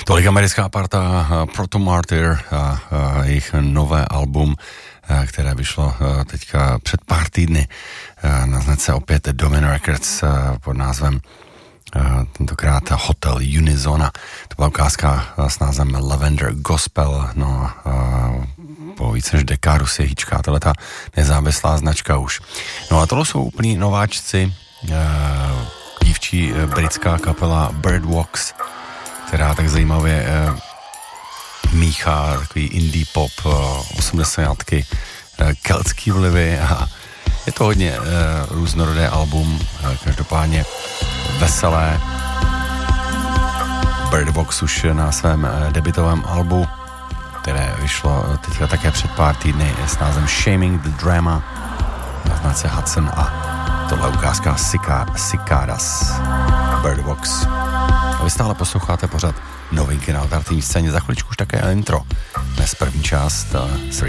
Tolik americká parta Proto Martyr a jejich nové album, které vyšlo teďka před pár týdny na značce opět Domino Records pod názvem tentokrát Hotel Unizona. To byla ukázka s názvem Lavender Gospel, no po více než dekádu si hýčká tato nezávislá značka už. No a tohle jsou úplní nováčci, dívčí britská kapela Birdwalks, která tak zajímavě míchá takový indie pop, 80átky, keltský vlivy a je to hodně různorodé album, každopádně veselé. Birdwalks už na svém debutovém albu, které vyšlo teďka také před pár týdny s názvem Shaming the Drama na značce Hudson a tohle ukázka Cicadas Birdwalks. A vy stále posloucháte pořád novinky na alternativní scéně, za chviličku už také intro. Dnes první část 3